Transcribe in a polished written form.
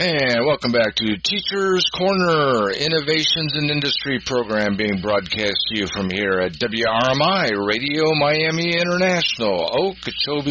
And welcome back to Teachers Corner, Innovations in Industry program being broadcast to you from here at WRMI Radio Miami International, Okeechobee,